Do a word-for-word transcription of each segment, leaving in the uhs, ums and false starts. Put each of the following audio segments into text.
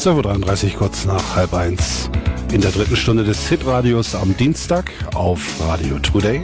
zwölf Uhr dreiunddreißig, kurz nach halb eins. In der dritten Stunde des Hitradios am Dienstag auf Radio Today.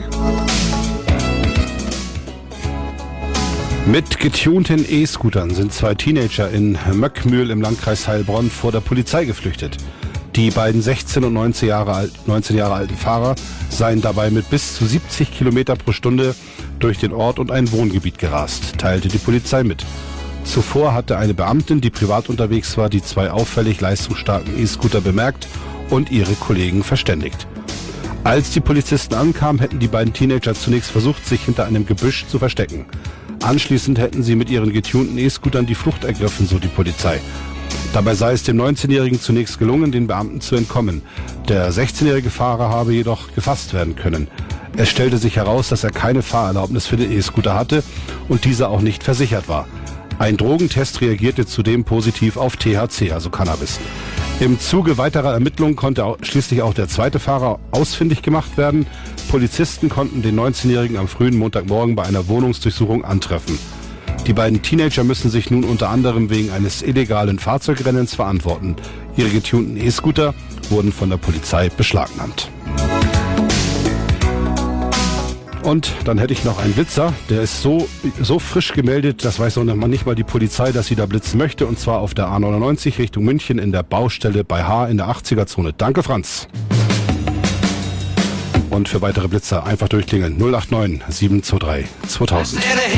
Mit getunten E-Scootern sind zwei Teenager in Möckmühl im Landkreis Heilbronn vor der Polizei geflüchtet. Die beiden sechzehn und neunzehn Jahre, alt, neunzehn Jahre alten Fahrer seien dabei mit bis zu siebzig Kilometer pro Stunde durch den Ort und ein Wohngebiet gerast, teilte die Polizei mit. Zuvor hatte eine Beamtin, die privat unterwegs war, die zwei auffällig leistungsstarken E-Scooter bemerkt und ihre Kollegen verständigt. Als die Polizisten ankamen, hätten die beiden Teenager zunächst versucht, sich hinter einem Gebüsch zu verstecken. Anschließend hätten sie mit ihren getunten E-Scootern die Flucht ergriffen, so die Polizei. Dabei sei es dem neunzehnjährigen zunächst gelungen, den Beamten zu entkommen. Der sechzehnjährige Fahrer habe jedoch gefasst werden können. Es stellte sich heraus, dass er keine Fahrerlaubnis für den E-Scooter hatte und dieser auch nicht versichert war. Ein Drogentest reagierte zudem positiv auf T H C, also Cannabis. Im Zuge weiterer Ermittlungen konnte schließlich auch der zweite Fahrer ausfindig gemacht werden. Polizisten konnten den neunzehnjährigen am frühen Montagmorgen bei einer Wohnungsdurchsuchung antreffen. Die beiden Teenager müssen sich nun unter anderem wegen eines illegalen Fahrzeugrennens verantworten. Ihre getunten E-Scooter wurden von der Polizei beschlagnahmt. Und dann hätte ich noch einen Blitzer, der ist so, so frisch gemeldet, das weiß noch nicht mal die Polizei, dass sie da blitzen möchte. Und zwar auf der A neunundneunzig Richtung München in der Baustelle bei H in der achtziger-Zone. Danke, Franz. Und für weitere Blitzer einfach durchklingeln null acht neun sieben zwei drei zweitausend.